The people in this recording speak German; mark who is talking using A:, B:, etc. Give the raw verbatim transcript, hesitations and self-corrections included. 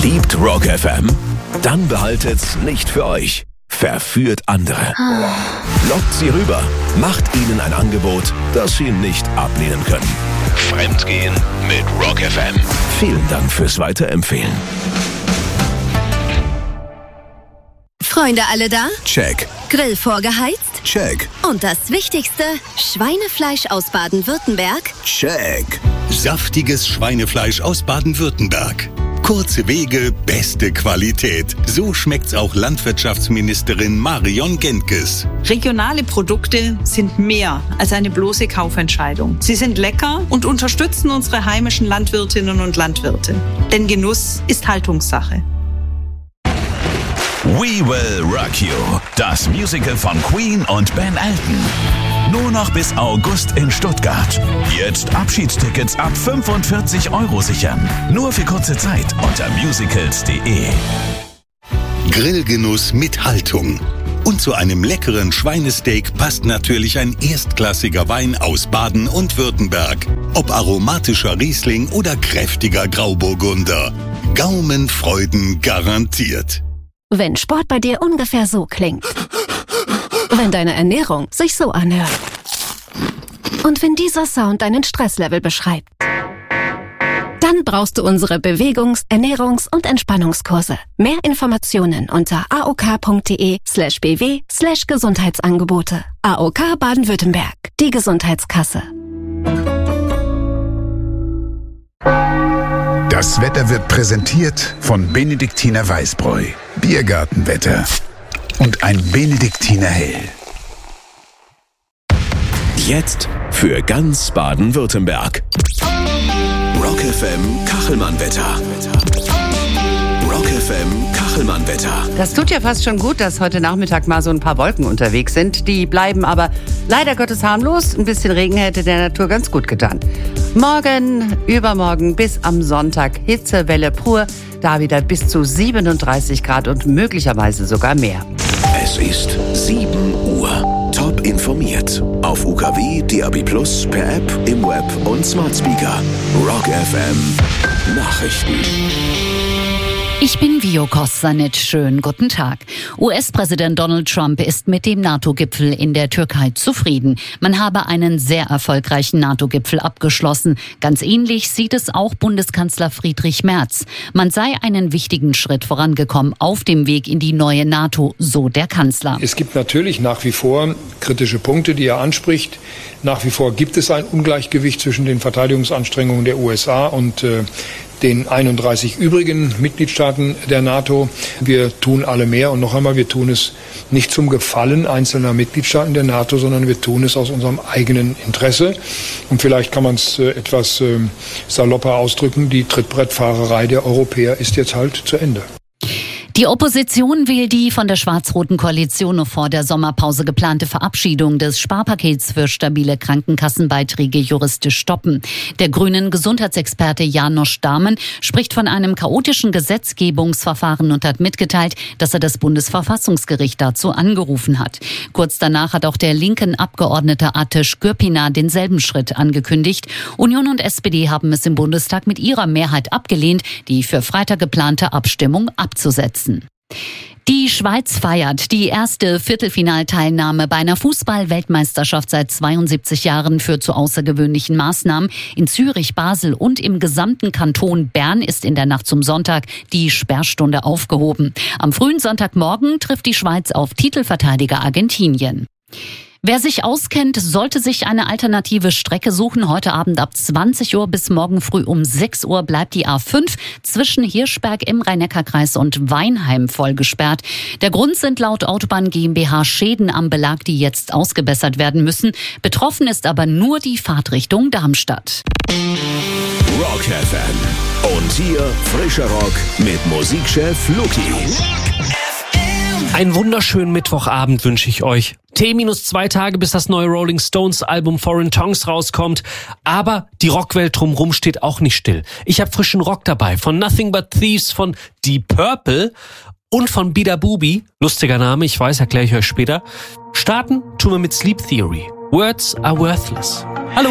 A: Liebt Rock F M? Dann behaltet's nicht für euch. Verführt andere. Lockt sie rüber. Macht ihnen ein Angebot, das sie nicht ablehnen können. Fremdgehen mit Rock F M. Vielen Dank fürs Weiterempfehlen.
B: Freunde alle da?
A: Check.
B: Grill vorgeheizt?
A: Check.
B: Und das Wichtigste, Schweinefleisch aus Baden-Württemberg?
A: Check.
C: Saftiges Schweinefleisch aus Baden-Württemberg. Kurze Wege, beste Qualität. So schmeckt's auch Landwirtschaftsministerin Marion Gentges.
D: Regionale Produkte sind mehr als eine bloße Kaufentscheidung. Sie sind lecker und unterstützen unsere heimischen Landwirtinnen und Landwirte. Denn Genuss ist Haltungssache.
A: We Will Rock You. Das Musical von Queen und Ben Elton. Nur noch bis August in Stuttgart. Jetzt Abschiedstickets ab fünfundvierzig Euro sichern. Nur für kurze Zeit unter musicals punkt de.
C: Grillgenuss mit Haltung. Und zu einem leckeren Schweinesteak passt natürlich ein erstklassiger Wein aus Baden und Württemberg. Ob aromatischer Riesling oder kräftiger Grauburgunder. Gaumenfreuden garantiert.
E: Wenn Sport bei dir ungefähr so klingt. Wenn deine Ernährung sich so anhört. Und wenn dieser Sound deinen Stresslevel beschreibt. Dann brauchst du unsere Bewegungs-, Ernährungs- und Entspannungskurse. Mehr Informationen unter aok.de slash bw slash Gesundheitsangebote. A O K Baden-Württemberg, die Gesundheitskasse.
F: Das Wetter wird präsentiert von Benediktiner Weißbräu, Biergartenwetter und ein Benediktiner Hell.
A: Jetzt für ganz Baden-Württemberg. Rock F M Kachelmann-Wetter. Rock F M Kachelmann-Wetter.
G: Das tut ja fast schon gut, dass heute Nachmittag mal so ein paar Wolken unterwegs sind. Die bleiben aber leider Gottes harmlos. Ein bisschen Regen hätte der Natur ganz gut getan. Morgen, übermorgen bis am Sonntag Hitzewelle pur. Da wieder bis zu siebenunddreißig Grad und möglicherweise sogar mehr.
A: Es ist sieben Uhr. Top informiert. Auf U K W, D A B plus, per App, im Web und Smart Speaker. Rock F M Nachrichten.
H: Ich bin Vio Kostanic. Schönen guten Tag. U S-Präsident Donald Trump ist mit dem NATO-Gipfel in der Türkei zufrieden. Man habe einen sehr erfolgreichen NATO-Gipfel abgeschlossen. Ganz ähnlich sieht es auch Bundeskanzler Friedrich Merz. Man sei einen wichtigen Schritt vorangekommen auf dem Weg in die neue NATO, so der Kanzler.
I: Es gibt natürlich nach wie vor kritische Punkte, die er anspricht. Nach wie vor gibt es ein Ungleichgewicht zwischen den Verteidigungsanstrengungen der U S A und äh, den einunddreißig übrigen Mitgliedstaaten der NATO. Wir tun alle mehr und noch einmal, wir tun es nicht zum Gefallen einzelner Mitgliedstaaten der NATO, sondern wir tun es aus unserem eigenen Interesse. Und vielleicht kann man es äh, etwas äh, salopper ausdrücken, die Trittbrettfahrerei der Europäer ist jetzt halt zu Ende.
H: Die Opposition will die von der schwarz-roten Koalition noch vor der Sommerpause geplante Verabschiedung des Sparpakets für stabile Krankenkassenbeiträge juristisch stoppen. Der grünen Gesundheitsexperte Janosch Dahmen spricht von einem chaotischen Gesetzgebungsverfahren und hat mitgeteilt, dass er das Bundesverfassungsgericht dazu angerufen hat. Kurz danach hat auch der linken Abgeordnete Ateş Gürpınar denselben Schritt angekündigt. Union und S P D haben es im Bundestag mit ihrer Mehrheit abgelehnt, die für Freitag geplante Abstimmung abzusetzen. Die Schweiz feiert die erste Viertelfinalteilnahme bei einer Fußball-Weltmeisterschaft seit zweiundsiebzig Jahren führt zu außergewöhnlichen Maßnahmen. In Zürich, Basel und im gesamten Kanton Bern ist in der Nacht zum Sonntag die Sperrstunde aufgehoben. Am frühen Sonntagmorgen trifft die Schweiz auf Titelverteidiger Argentinien. Wer sich auskennt, sollte sich eine alternative Strecke suchen. Heute Abend ab zwanzig Uhr bis morgen früh um sechs Uhr bleibt die A fünf zwischen Hirschberg im Rhein-Neckar-Kreis und Weinheim voll gesperrt. Der Grund sind laut Autobahn GmbH Schäden am Belag, die jetzt ausgebessert werden müssen. Betroffen ist aber nur die Fahrtrichtung Darmstadt.
A: Rock F M. Und hier frischer Rock mit Musikchef Luki.
J: Einen wunderschönen Mittwochabend wünsche ich euch. T minus zwei Tage, bis das neue Rolling Stones Album Foreign Tongues rauskommt. Aber die Rockwelt drumherum steht auch nicht still. Ich habe frischen Rock dabei. Von Nothing But Thieves, von Deep Purple und von Bida Booby. Lustiger Name, ich weiß, erkläre ich euch später. Starten tun wir mit Sleep Theory. Words are worthless. Hallo.